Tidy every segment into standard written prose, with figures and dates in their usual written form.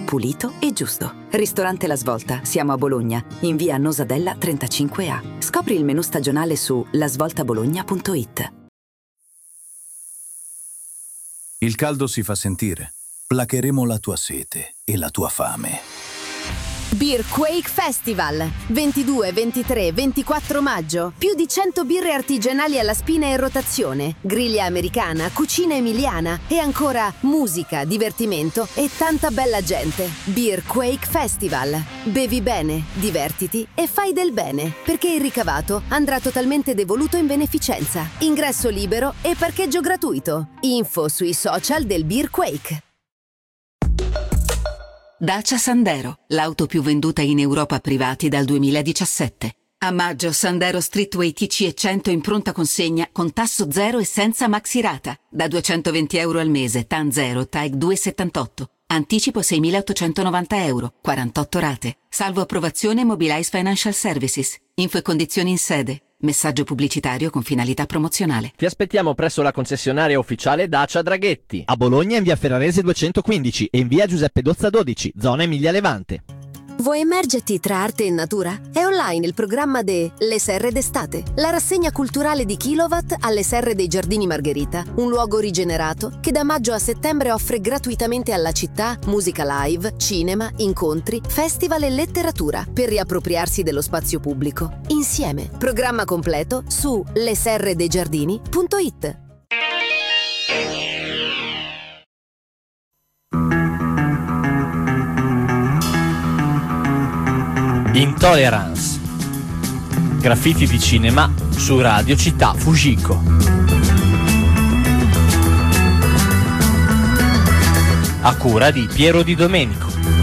pulito e giusto. Ristorante La Svolta, siamo a Bologna, in via Nosadella 35A. Scopri il menù stagionale su lasvoltabologna.it. Il caldo si fa sentire. Placheremo la tua sete e la tua fame. Beerquake Festival 22, 23, 24 maggio. Più di 100 birre artigianali alla spina e rotazione, griglia americana, cucina emiliana e ancora musica, divertimento e tanta bella gente. Beerquake Festival. Bevi bene, divertiti e fai del bene, perché il ricavato andrà totalmente devoluto in beneficenza. Ingresso libero e parcheggio gratuito. Info sui social del Beerquake. Dacia Sandero, l'auto più venduta in Europa a privati dal 2017. A maggio Sandero Streetway TC e 100 in pronta consegna con tasso zero e senza maxirata. Da 220 euro al mese, TAN 0, TAEG 2,78. Anticipo 6.890 euro, 48 rate. Salvo approvazione Mobilize Financial Services. Info e condizioni in sede. Messaggio pubblicitario con finalità promozionale. Ti aspettiamo presso la concessionaria ufficiale Dacia Draghetti. A Bologna in via Ferrarese 215 e in via Giuseppe Dozza 12, zona Emilia Levante. Vuoi immergerti tra arte e natura? È online il programma de Le Serre d'Estate, la rassegna culturale di Kilowatt alle Serre dei Giardini Margherita, un luogo rigenerato che da maggio a settembre offre gratuitamente alla città musica live, cinema, incontri, festival e letteratura per riappropriarsi dello spazio pubblico. Insieme. Programma completo su leserredeigiardini.it. Intolerance. Graffiti di cinema su Radio Città Fujiko. A cura di Piero Di Domenico.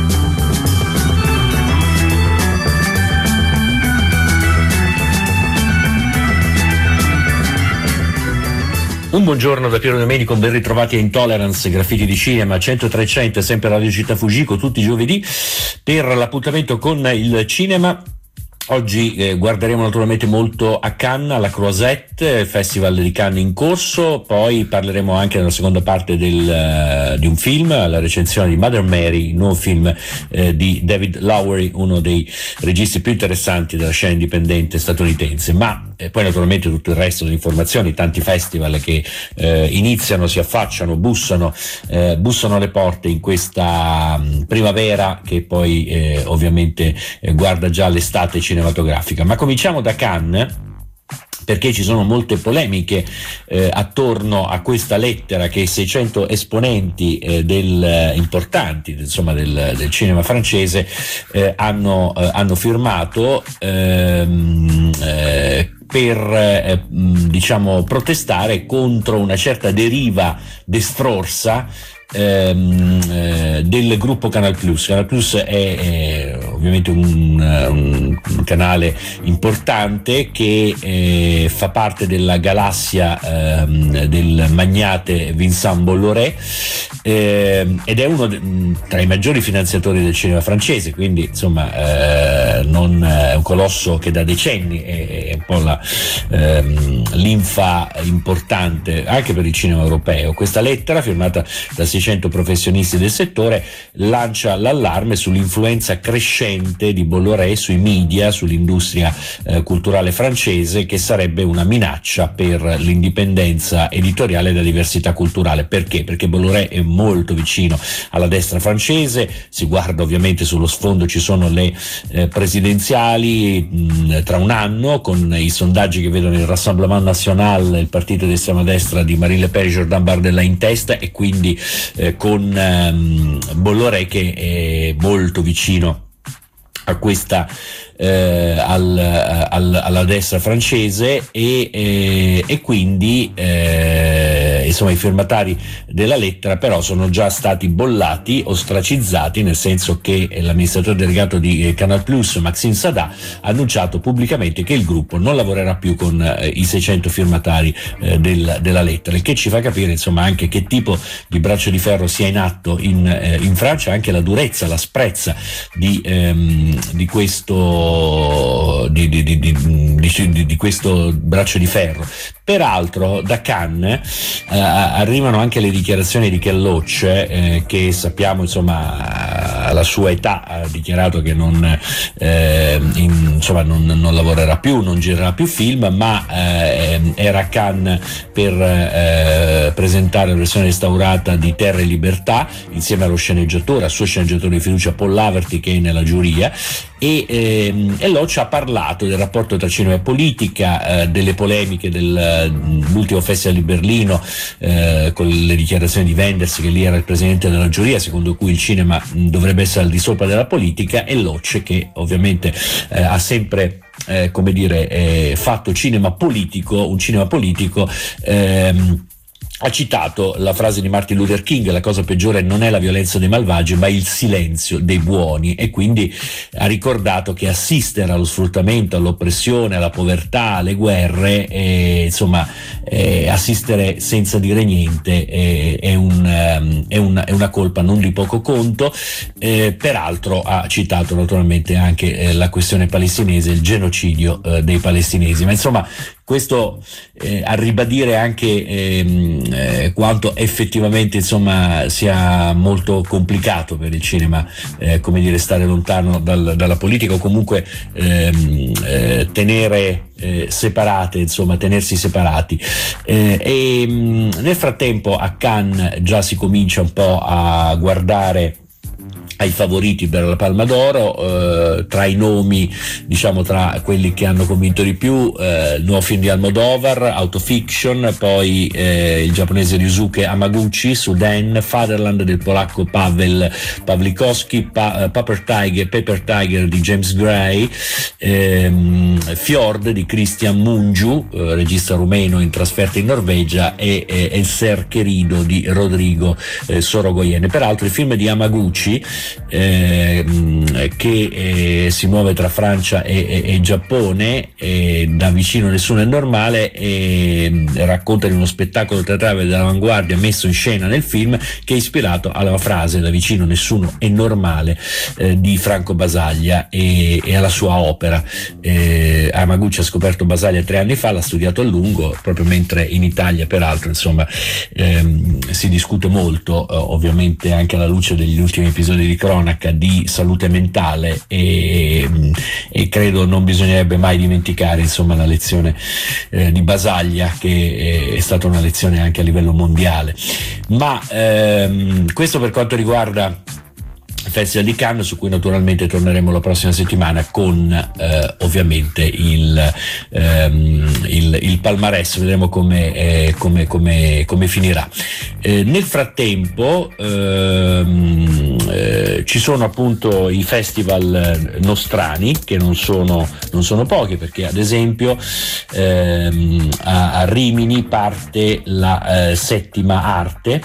Un buongiorno da Piero Domenico, ben ritrovati a Intolerance, Graffiti di Cinema 100-300, sempre Radio Città Fujiko, tutti i giovedì per l'appuntamento con il cinema. Oggi guarderemo naturalmente molto a Cannes, alla Croisette, Festival di Cannes in corso, poi parleremo anche nella seconda parte di un film, la recensione di Mother Mary, il nuovo film di David Lowery, uno dei registi più interessanti della scena indipendente statunitense, ma poi naturalmente tutto il resto delle informazioni, tanti festival che iniziano, si affacciano, bussano alle porte in questa primavera che poi ovviamente guarda già l'estate cinematografica. Ma cominciamo da Cannes, perché ci sono molte polemiche attorno a questa lettera che 600 esponenti importanti del cinema francese hanno firmato per protestare contro una certa deriva destrorsa del gruppo Canal Plus. Canal Plus è ovviamente un canale importante che fa parte della galassia del magnate Vincent Bolloré ed è uno tra i maggiori finanziatori del cinema francese, quindi insomma non è un colosso che da decenni è un po' linfa importante anche per il cinema europeo. Questa lettera, firmata da 600 professionisti del settore, lancia l'allarme sull'influenza crescente di Bolloré sui media, sull'industria culturale francese, che sarebbe una minaccia per l'indipendenza editoriale e la diversità culturale. Perché? Perché Bolloré è molto vicino alla destra francese, si guarda ovviamente sullo sfondo, ci sono le presidenziali tra un anno, con i sondaggi che vedono il Rassemblement National, il partito di estrema destra di Marine Le Pen e Jordan Bardella in testa, e quindi con Bolloré che è molto vicino a questa alla destra francese e quindi insomma i firmatari della lettera però sono già stati bollati, ostracizzati, nel senso che l'amministratore delegato di Canal Plus, Maxime Sadat, ha annunciato pubblicamente che il gruppo non lavorerà più con i 600 firmatari della lettera, il che ci fa capire insomma anche che tipo di braccio di ferro sia in atto in Francia, anche la durezza, l'asprezza di questo questo braccio di ferro. Peraltro da Cannes arrivano anche le dichiarazioni di Ken Loach, che sappiamo insomma alla sua età ha dichiarato che non lavorerà più, non girerà più film, ma era a Cannes per presentare la versione restaurata di Terra e Libertà insieme al suo sceneggiatore di fiducia Paul Laverty, che è nella giuria, e Loach ha parlato del rapporto tra cinema e politica, delle polemiche dell'ultimo festival di Berlino, con le dichiarazioni di Wenders, che lì era il presidente della giuria, secondo cui il cinema dovrebbe essere al di sopra della politica, e Loach, che ovviamente ha sempre fatto cinema politico, un cinema politico, ha citato la frase di Martin Luther King: la cosa peggiore non è la violenza dei malvagi ma il silenzio dei buoni, e quindi ha ricordato che assistere allo sfruttamento, all'oppressione, alla povertà, alle guerre, assistere senza dire niente è una colpa non di poco conto. Peraltro ha citato naturalmente anche la questione palestinese, il genocidio dei palestinesi, ma insomma questo a ribadire anche quanto effettivamente sia molto complicato per il cinema stare lontano dalla politica, o comunque tenersi separati, e nel frattempo a Cannes già si comincia un po' a guardare ai favoriti per la Palma d'Oro, tra i nomi, tra quelli che hanno convinto di più, il nuovo film di Almodovar, Autofiction, poi il giapponese Ryusuke Hamaguchi, Sudan, Fatherland del polacco Paweł Pawlikowski, Paper Tiger di James Gray, Fjord di Christian Mungiu, regista rumeno in trasferta in Norvegia, e El Ser Querido di Rodrigo Sorogoyen. Peraltro il film di Hamaguchi, che si muove tra Francia e Giappone, Da vicino nessuno è normale, racconta di uno spettacolo teatrale dell'avanguardia messo in scena nel film, che è ispirato alla frase "da vicino nessuno è normale" di Franco Basaglia e alla sua opera. Hamaguchi ha scoperto Basaglia 3 anni fa, l'ha studiato a lungo, proprio mentre in Italia peraltro si discute molto, ovviamente anche alla luce degli ultimi episodi di cronaca, di salute mentale, e credo non bisognerebbe mai dimenticare la lezione di Basaglia, che è stata una lezione anche a livello mondiale. Ma questo per quanto riguarda il Festival di Cannes, su cui naturalmente torneremo la prossima settimana con ovviamente il palmarès. Vedremo come finirà. Nel frattempo ci sono appunto i festival nostrani, che non sono pochi, perché ad esempio a Rimini parte la Settima Arte,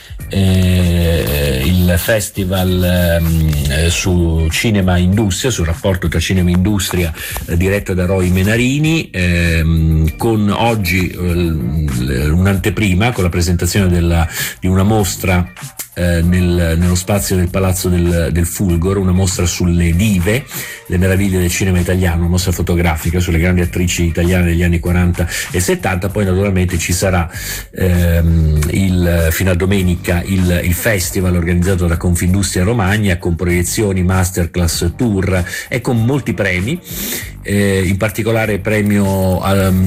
il festival su cinema e industria, sul rapporto tra cinema e industria, diretto da Roy Menarini, con oggi un'anteprima con la presentazione di una mostra nello spazio del Palazzo del Fulgor, una mostra sulle dive, le meraviglie del cinema italiano, una mostra fotografica sulle grandi attrici italiane degli anni 40 e 70. Poi naturalmente ci sarà fino a domenica il festival organizzato da Confindustria Romagna, con proiezioni, masterclass, tour e con molti premi, in particolare premio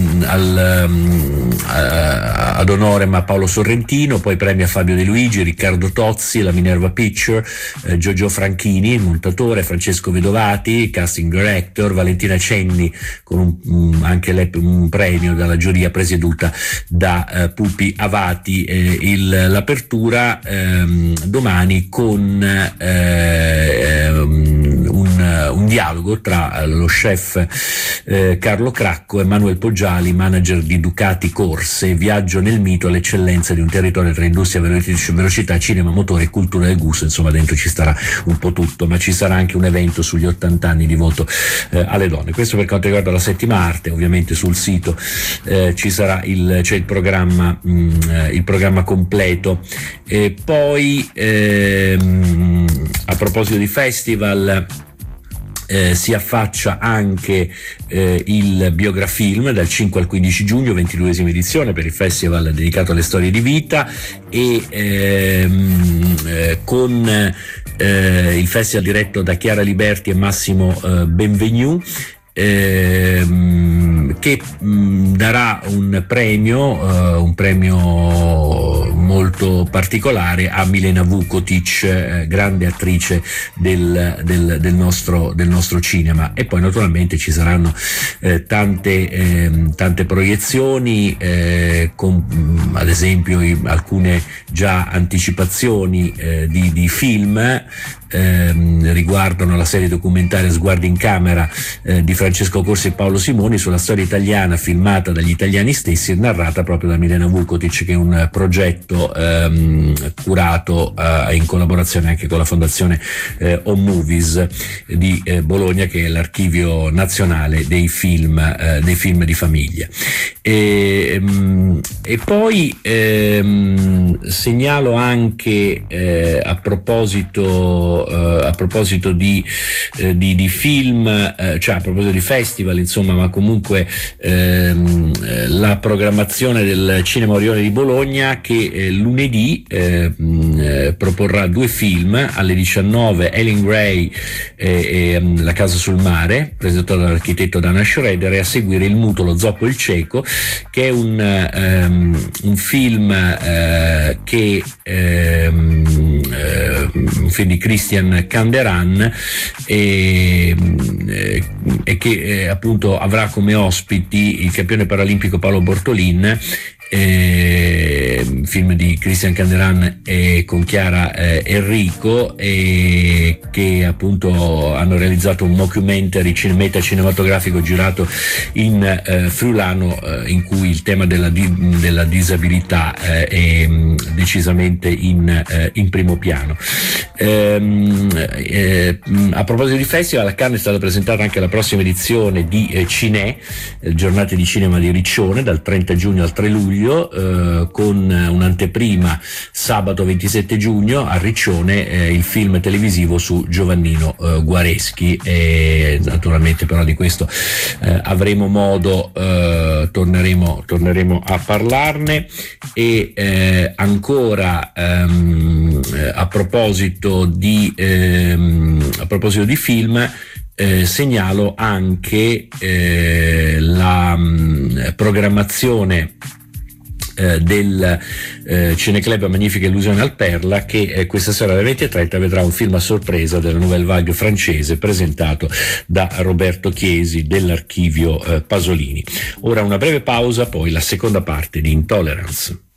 ad honorem a Paolo Sorrentino, poi premi a Fabio De Luigi, Riccardo Tozzi, la Minerva Picture, Giorgio Franchini, montatore, Francesco Vedovati, casting director, Valentina Cenni, con anche lei un premio dalla giuria presieduta da Pupi Avati. L'apertura domani con un dialogo tra lo chef Carlo Cracco e Manuel Poggiali, manager di Ducati Corse, viaggio nel mito all'eccellenza di un territorio tra industria, velocità, cinema, motore e cultura del gusto. Insomma, dentro ci starà un po' tutto, ma ci sarà anche un evento sugli 80 anni di voto alle donne. Questo per quanto riguarda la Settima Arte. Ovviamente sul sito c'è il programma completo. E poi a proposito di festival, Si affaccia anche il Biografilm dal 5 al 15 giugno, 22esima edizione per il festival dedicato alle storie di vita, e con il festival diretto da Chiara Liberti e Massimo Benvenu, che darà un premio molto particolare a Milena Vukotic, grande attrice del nostro cinema. E poi naturalmente ci saranno tante proiezioni, con ad esempio alcune già anticipazioni di film. Riguardano la serie documentaria Sguardi in camera di Francesco Corsi e Paolo Simoni sulla storia italiana filmata dagli italiani stessi e narrata proprio da Milena Vukotic, che è un progetto curato in collaborazione anche con la fondazione Home Movies di Bologna, che è l'archivio nazionale dei film di famiglia. E poi segnalo anche a proposito di film, cioè a proposito di festival, insomma, ma comunque la programmazione del Cinema Orione di Bologna, che lunedì proporrà 2 film alle 19, Ellen Gray e La casa sul mare, presentato dall'architetto Dana Schroeder, e a seguire Il muto, lo zoppo e il cieco, che è un film un film di Christian Canderan, e che appunto avrà come ospiti il campione paralimpico Paolo Bortolin, film di Christian Canderan con Chiara Enrico, e che appunto hanno realizzato un mockumentary cinematografico girato in friulano, in cui il tema della disabilità è decisamente in primo piano. A proposito di festival, a Cannes è stata presentata anche la prossima edizione di Cinè, giornate di cinema di Riccione, dal 30 giugno al 3 luglio, con un'anteprima sabato 27 giugno a Riccione, il film televisivo su Giovannino Guareschi, e naturalmente però di questo avremo modo, torneremo a parlarne. E ancora a proposito di film, segnalo anche la programmazione del Cineclub Magnifica Illusione al Perla, che questa sera alle 20:30 vedrà un film a sorpresa della Nouvelle Vague francese presentato da Roberto Chiesi dell'archivio Pasolini. Ora una breve pausa, poi la seconda parte di Intolerance.